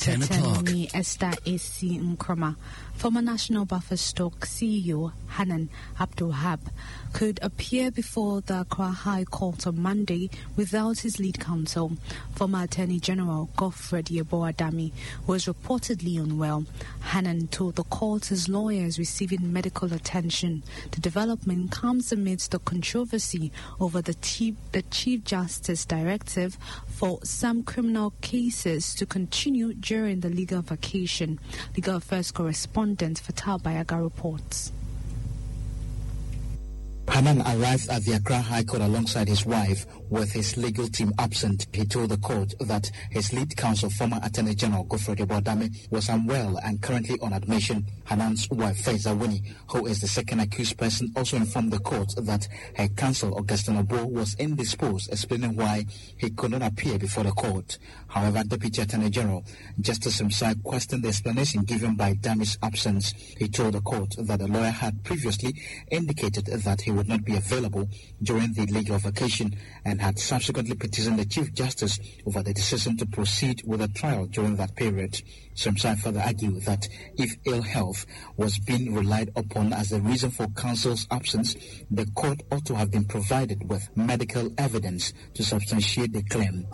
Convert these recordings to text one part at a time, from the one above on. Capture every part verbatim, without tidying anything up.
ten o'clock. Esther A C Nkrumah, former National Buffer Stock C E O Hanan Abdulwahab, could appear before the Accra High Court on Monday without his lead counsel, former Attorney General Godfred Yeboah-Dame, who was reportedly unwell. Hanan told the court his lawyer is receiving medical attention. The development comes amidst the controversy over the Chief, the Chief Justice directive for some criminal cases to continue during the legal vacation. Legal Affairs correspondent Fatal Bayaga reports. Hanan arrived at the Accra High Court alongside his wife with his legal team absent. He told the court that his lead counsel, former Attorney General Godfred Yeboah-Dame, was unwell and currently on admission. Hanan's wife, Faiza Winnie, who is the second accused person, also informed the court that her counsel, Augustine Obo, was indisposed, explaining why he could not appear before the court. However, Deputy Attorney General Justice himself questioned the explanation given by Dame's absence. He told the court that the lawyer had previously indicated that he would not be available during the legal vacation and had subsequently petitioned the Chief Justice over the decision to proceed with the trial during that period. Some side further argue that if ill health was being relied upon as the reason for counsel's absence, the court ought to have been provided with medical evidence to substantiate the claim.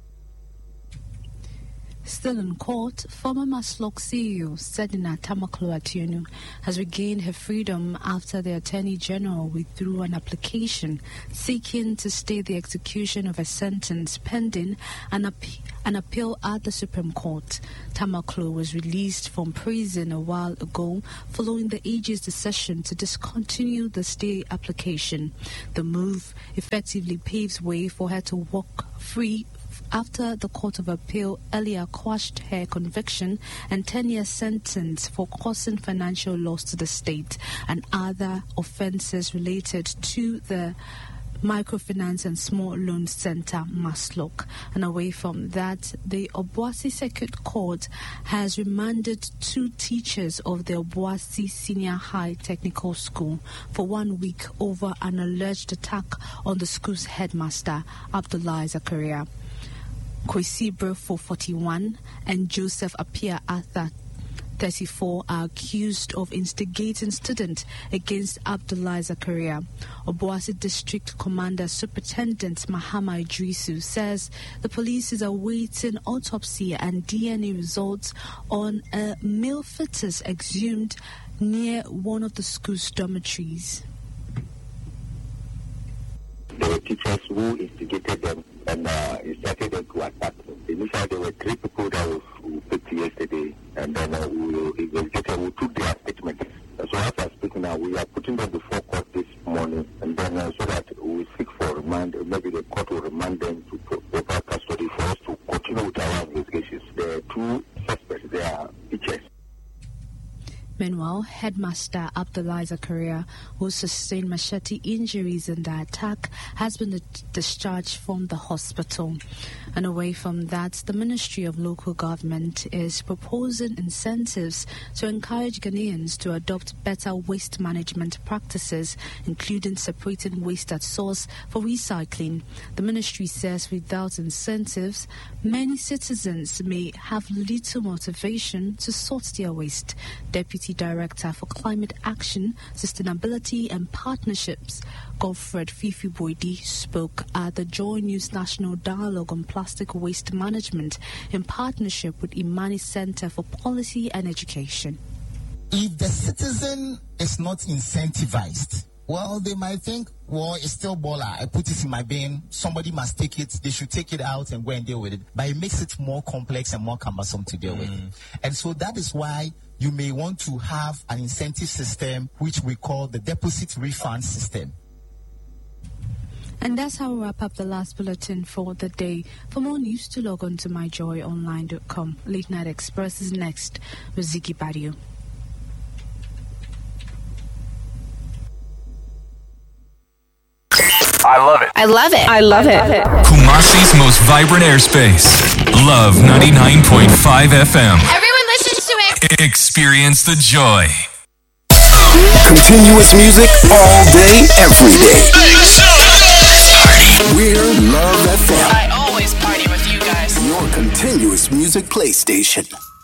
Still in court, former Maslok C E O Sedina Tamaklo Ationu has regained her freedom after the Attorney General withdrew an application seeking to stay the execution of a sentence pending an, appe- an appeal at the Supreme Court. Tamaklo was released from prison a while ago following the A G's decision to discontinue the stay application. The move effectively paves way for her to walk free after the Court of Appeal earlier quashed her conviction and ten-year sentence for causing financial loss to the state and other offences related to the Microfinance and Small Loan Center, Maslok. And away from that, the Obuasi Circuit Court has remanded two teachers of the Obuasi Senior High Technical School for one week over an alleged attack on the school's headmaster, Abdullah Zakaria. Kwesi Brefo, forty-one, and Joseph Apia Arthur, thirty-four, are accused of instigating students against Abdullah Zakaria. Obuasi District Commander Superintendent Mahama Idrisu says the police is awaiting autopsy and D N A results on a male fetus exhumed near one of the school's dormitories. There were teachers who instigated them and uh, incited them to attack. Initially, there were three people that we picked yesterday, and then uh, we investigated, we took their statements. Uh, so as I'm speaking now, we are putting them before court this morning, and then uh, so that we seek for remand, maybe the court will remand them to proper custody for us to continue with our investigations. There are two suspects, they are teachers. Meanwhile, Headmaster Abdullah Zakaria, who sustained machete injuries in the attack, has been discharged from the hospital. And away from that, the Ministry of Local Government is proposing incentives to encourage Ghanaians to adopt better waste management practices, including separating waste at source for recycling. The ministry says without incentives, many citizens may have little motivation to sort their waste. Deputy Director for Climate Action, Sustainability and Partnerships, Godfred Fifi Boidi, spoke at the Joy News National Dialogue on Plastic Waste Management in partnership with Imani Center for Policy and Education. If the citizen is not incentivized, well, they might think, well, it's still baller. I put it in my bin. Somebody must take it. They should take it out and go and deal with it. But it makes it more complex and more cumbersome to deal mm. with. And so that is why you may want to have an incentive system, which we call the deposit refund system. And that's how we wrap up the last bulletin for the day. For more news, to log on to my joy online dot com. Late Night Express is next with Ziggy Badio. I love it. I love it. I love it. Kumasi's most vibrant airspace. Love ninety-nine point five F M. Everyone listens to it. Experience the joy. Continuous music all day, every day. We're Love F M. I always party with you guys. Your content. continuous music play station.